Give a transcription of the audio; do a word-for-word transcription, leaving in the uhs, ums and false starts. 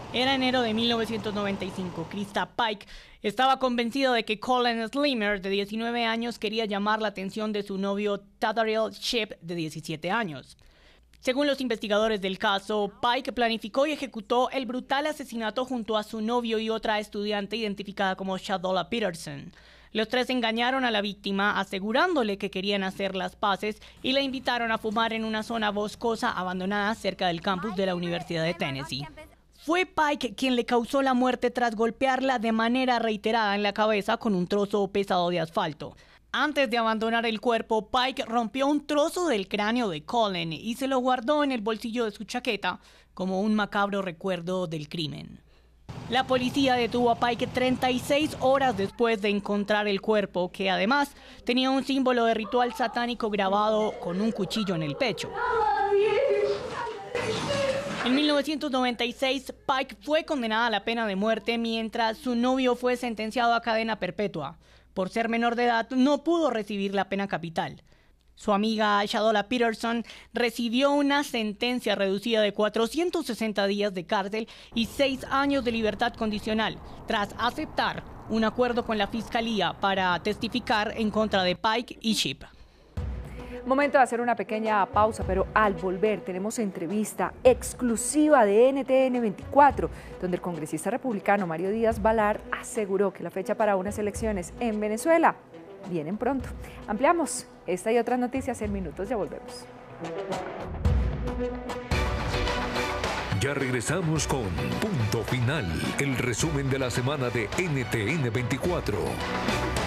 Era enero de mil novecientos noventa y cinco. Krista Pike estaba convencida de que Colin Slimer, de diecinueve años, quería llamar la atención de su novio Tataril Shipp, de diecisiete años. Según los investigadores del caso, Pike planificó y ejecutó el brutal asesinato junto a su novio y otra estudiante identificada como Shadola Peterson. Los tres engañaron a la víctima asegurándole que querían hacer las paces y la invitaron a fumar en una zona boscosa abandonada cerca del campus de la Universidad de Tennessee. Fue Pike quien le causó la muerte tras golpearla de manera reiterada en la cabeza con un trozo pesado de asfalto. Antes de abandonar el cuerpo, Pike rompió un trozo del cráneo de Colin y se lo guardó en el bolsillo de su chaqueta como un macabro recuerdo del crimen. La policía detuvo a Pike treinta y seis horas después de encontrar el cuerpo, que además tenía un símbolo de ritual satánico grabado con un cuchillo en el pecho. En mil novecientos noventa y seis, Pike fue condenada a la pena de muerte mientras su novio fue sentenciado a cadena perpetua. Por ser menor de edad, no pudo recibir la pena capital. Su amiga Shadola Peterson recibió una sentencia reducida de cuatrocientos sesenta días de cárcel y seis años de libertad condicional, tras aceptar un acuerdo con la fiscalía para testificar en contra de Pike y Shipp. Momento de hacer una pequeña pausa, pero al volver tenemos entrevista exclusiva de N T N veinticuatro, donde el congresista republicano Mario Díaz Balart aseguró que la fecha para unas elecciones en Venezuela vienen pronto. Ampliamos esta y otras noticias en minutos, ya volvemos. Ya regresamos con Punto Final, el resumen de la semana de N T N veinticuatro.